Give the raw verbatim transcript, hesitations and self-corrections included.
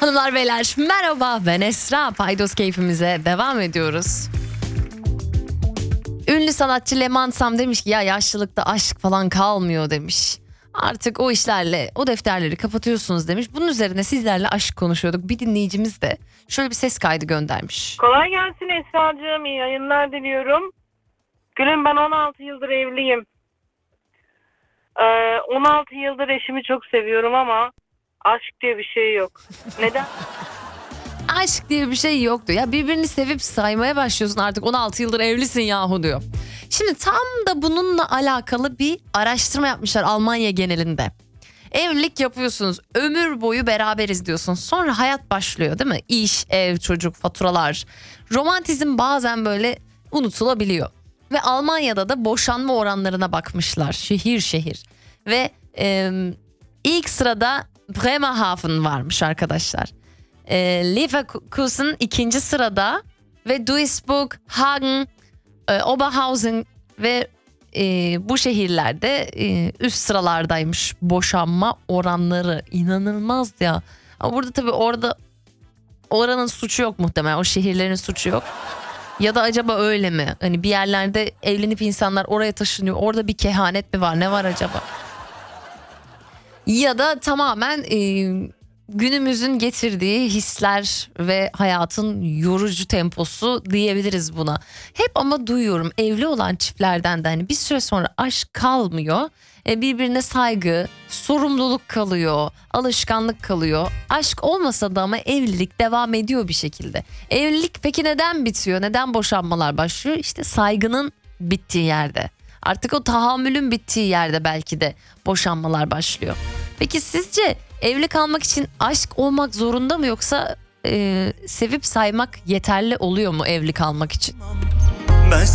Hanımlar beyler merhaba, ben Esra. Paydos keyfimize devam ediyoruz. Ünlü sanatçı Leman Sam demiş ki ya yaşlılıkta aşk falan kalmıyor demiş. Artık o işlerle o defterleri kapatıyorsunuz demiş. Bunun üzerine sizlerle aşk konuşuyorduk. Bir dinleyicimiz de şöyle bir ses kaydı göndermiş. Kolay gelsin Esra'cığım, iyi yayınlar diliyorum. Gülüm, ben on altı yıldır evliyim. Ee, on altı yıldır eşimi çok seviyorum ama aşk diye bir şey yok. Neden? Aşk diye bir şey yoktu. Ya birbirini sevip saymaya başlıyorsun, artık on altı yıldır evlisin yahu diyor. Şimdi tam da bununla alakalı bir araştırma yapmışlar Almanya genelinde. Evlilik yapıyorsunuz, ömür boyu beraberiz diyorsun. Sonra hayat başlıyor değil mi? İş, ev, çocuk, faturalar. Romantizm bazen böyle unutulabiliyor. Ve Almanya'da da boşanma oranlarına bakmışlar şehir şehir. Ve e, ilk sırada Bremerhaven varmış arkadaşlar. E, Leverkusen ikinci sırada ve Duisburg, Hagen, e, Oberhausen ve e, bu şehirlerde e, üst sıralardaymış boşanma oranları. İnanılmaz ya. Ama burada tabii orada oranın suçu yok muhtemelen, o şehirlerin suçu yok. Ya da acaba öyle mi? Hani bir yerlerde evlenip insanlar oraya taşınıyor. Orada bir kehanet mi var? Ne var acaba? Ya da tamamen e, günümüzün getirdiği hisler ve hayatın yorucu temposu diyebiliriz buna. Hep ama duyuyorum evli olan çiftlerden de hani bir süre sonra aşk kalmıyor. E, birbirine saygı, sorumluluk kalıyor, alışkanlık kalıyor. Aşk olmasa da ama evlilik devam ediyor bir şekilde. Evlilik peki neden bitiyor? Neden boşanmalar başlıyor? İşte saygının bittiği yerde. Artık o tahammülün bittiği yerde belki de boşanmalar başlıyor. Peki sizce evli kalmak için aşk olmak zorunda mı, yoksa e, sevip saymak yeterli oluyor mu evli kalmak için? Ben